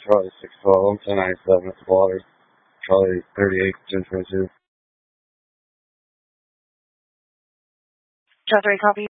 Charlie 612, 1097 at the water. Charlie 38, 1022. Charlie 3, copy.